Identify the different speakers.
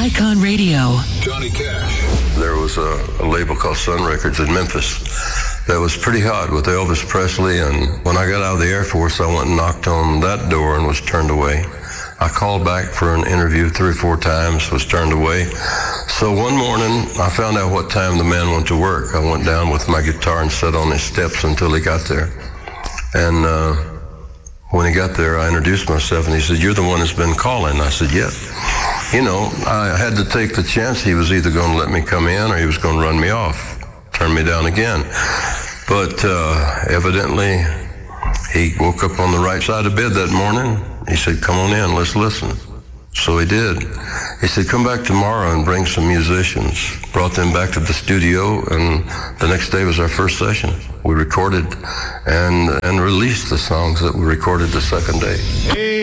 Speaker 1: Icon Radio.
Speaker 2: Johnny Cash. There was a label called Sun Records in Memphis that was pretty hot with Elvis Presley, and when I got out of the Air Force, I went and knocked on that door and was turned away. I called back for an interview 3 or 4 times, was turned away. So one morning, I found out what time the man went to work. I went down with my guitar and sat on his steps until he got there. And when he got there, I introduced myself, and he said, "You're the one that's been calling." I said, "Yeah." You know, I had to take the chance. He was either going to let me come in or he was going to run me off, turn me down again. But evidently, he woke up on the right side of bed that morning. He said, "Come on in, let's listen." So he did. He said, "Come back tomorrow and bring some musicians." Brought them back to the studio, and the next day was our first session. We recorded and released the songs that we recorded the second day. Hey.